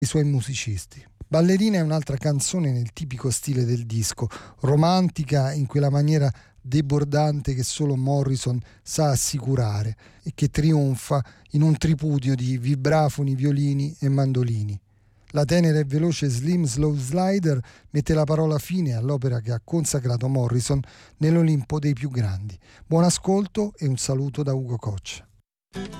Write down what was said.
i suoi musicisti. Ballerina è un'altra canzone nel tipico stile del disco, romantica in quella maniera debordante che solo Morrison sa assicurare e che trionfa in un tripudio di vibrafoni, violini e mandolini. La tenera e veloce Slim Slow Slider mette la parola fine all'opera che ha consacrato Morrison nell'Olimpo dei più grandi. Buon ascolto e un saluto da Ugo Koch.